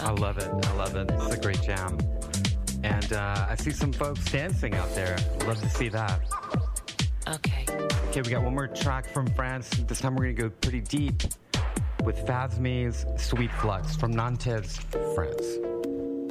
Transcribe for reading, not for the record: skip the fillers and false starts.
I love it. I love it. It's a great jam. And I see some folks dancing out there. Love to see that. Okay. Okay, we got one more track from France. This time we're going to go pretty deep with Phasmi's Sweet Flux from Nantes, France.